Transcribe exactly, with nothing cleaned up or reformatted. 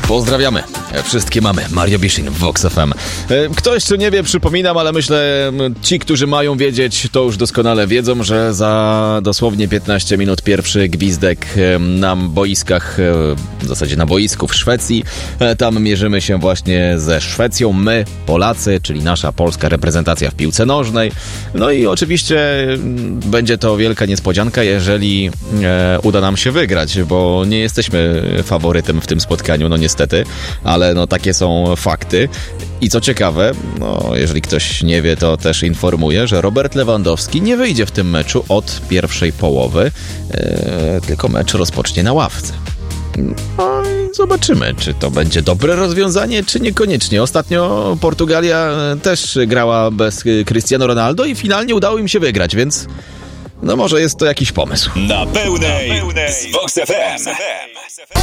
Pozdrawiamy wszystkie mamy. Mario Biszin w Vox F M. Kto jeszcze nie wie, przypominam, ale myślę, ci, którzy mają wiedzieć, to już doskonale wiedzą, że za dosłownie piętnaście minut pierwszy gwizdek na boiskach, w zasadzie na boisku w Szwecji. Tam mierzymy się właśnie ze Szwecją. My, Polacy, czyli nasza polska reprezentacja w piłce nożnej. No i oczywiście będzie to wielka niespodzianka, jeżeli e, uda nam się wygrać, bo nie jesteśmy faworytem w tym spotkaniu, no niestety, ale no takie są fakty. I co ciekawe, no jeżeli ktoś nie wie, to też informuję, że Robert Lewandowski nie wyjdzie w tym meczu od pierwszej połowy, e, tylko mecz rozpocznie na ławce. No i zobaczymy, czy to będzie dobre rozwiązanie, czy niekoniecznie. Ostatnio Portugalia też grała bez Cristiano Ronaldo i finalnie udało im się wygrać, więc no może jest to jakiś pomysł. Na pełnej, na pełnej z Vox F M.